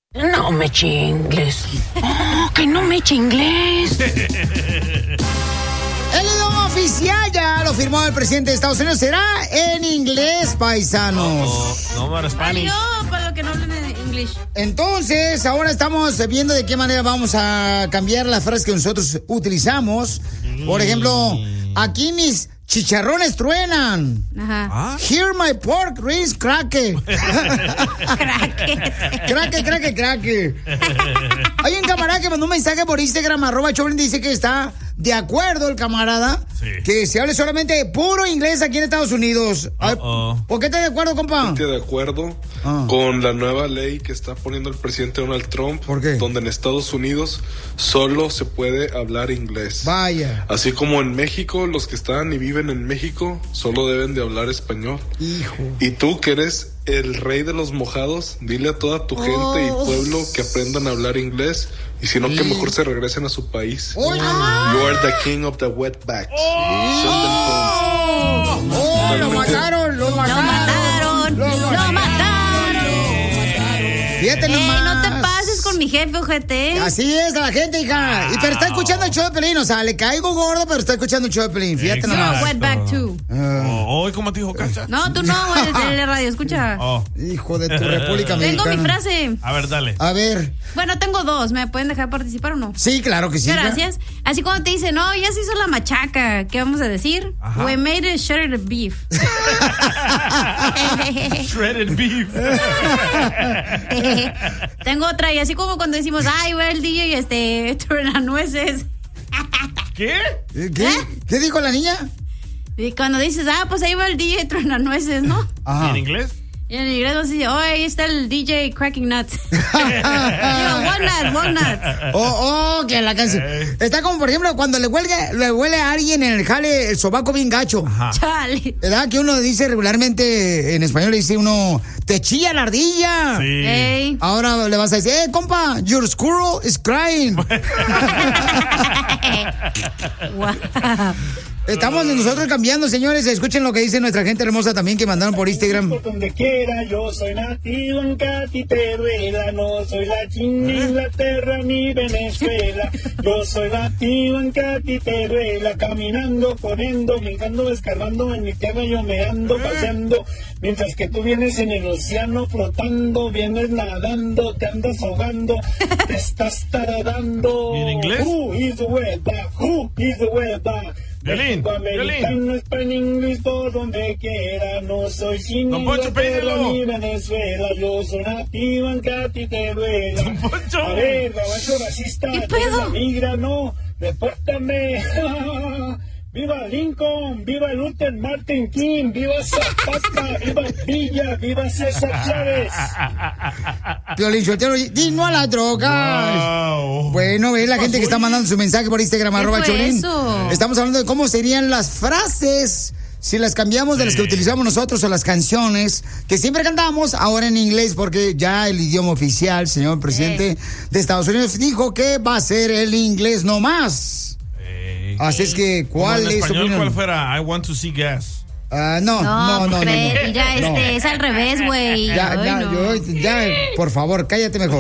No me chingles. Oh, que no me chingles. El idioma oficial ya lo firmó el presidente de Estados Unidos. Será en inglés, paisanos. No, para Spanish. Para los que no hablan en inglés. Entonces, ahora estamos viendo de qué manera vamos a cambiar las frases que nosotros utilizamos. Por ejemplo, aquí mis chicharrones truenan. Ajá. Here my pork ribs craque. Craque. Hay un camarada que mandó un mensaje por Instagram, @Choplin, dice que está de acuerdo el camarada, que se hable solamente puro inglés aquí en Estados Unidos. ¿Por qué estás de acuerdo, compa? Estoy de acuerdo con la nueva ley que está poniendo el presidente Donald Trump. ¿Por qué? Donde en Estados Unidos solo se puede hablar inglés. Vaya. Así como en México, los que están y viven en México solo deben de hablar español. Hijo. Y tú, que eres el rey de los mojados, dile a toda tu gente y pueblo que aprendan a hablar inglés. Y si no, que mejor se regresen a su país. You are the king of the wetbacks. Lo mataron. Fíjate nomás. No te pases con mi jefe, ojete. Así es la gente, hija. Pero está escuchando el show de Pelín. O sea, le caigo gordo, pero está escuchando el show de Pelín. Fíjate nomás. Wetback too. ¿Cómo te dijo, Cacha? No, tú no, el de radio, escucha. Hijo de tu República Mexicana. Tengo mi frase. A ver, dale. A ver. Bueno, tengo dos. ¿Me pueden dejar participar o no? Sí, claro que sí. Gracias. Así cuando te dicen, no, ya se hizo la machaca, ¿qué vamos a decir? Ajá. We made a shredded beef. Shredded beef. Tengo otra, y así como cuando decimos, ay, va el DJ truenanueces. ¿Qué? ¿Qué dijo la niña? Y cuando dices, pues ahí va el DJ truenanueces, ¿no? ¿Y en inglés? Y en inglés nos dice, ahí está el DJ cracking nuts. Walnuts. Que la canción. Está como, por ejemplo, cuando le huele a alguien en el jale el sobaco bien gacho. Chale. ¿Verdad? Que uno dice regularmente, en español le dice uno, te chilla la ardilla. Sí. Hey. Ahora le vas a decir, compa, your squirrel is crying. Wow. Estamos nosotros cambiando, señores. Escuchen lo que dice nuestra gente hermosa también que mandaron por Instagram. Por donde quiera, yo soy nativo en Catiteruela, no soy la China, Inglaterra ni Venezuela. Yo soy nativo en Catiteruela, caminando, corriendo, brincando, escarbando, en mi tierra yo me ando paseando. Mientras que tú vienes en el océano flotando, vienes nadando, te andas ahogando, te estás taradando. ¿Y en inglés? Who is the wetback? Who is the wetback? Americano, español, inglés, por donde quiera. No soy sin Inglaterra ni Venezuela. Yo soy nativo en Catiteruela. A ver, gabacho racista, la migra, no, repórtame. ¡Viva Lincoln! ¡Viva Luther Martin King! ¡Viva Zapata! ¡Viva Villa! ¡Viva César Chávez! Piolín Sotelo, ¡di no a las drogas! Wow. Bueno, ve la gente que está mandando su mensaje por Instagram, @Choplin. Estamos hablando de cómo serían las frases si las cambiamos de las que utilizamos nosotros o las canciones que siempre cantamos, ahora en inglés, porque ya el idioma oficial, señor presidente de Estados Unidos, dijo que va a ser el inglés nomás. Así es que, ¿cuál es su opinión? ¿Cuál fuera? I want to see gas. No. Ya, es al revés, güey. Ya, por favor, cállate mejor.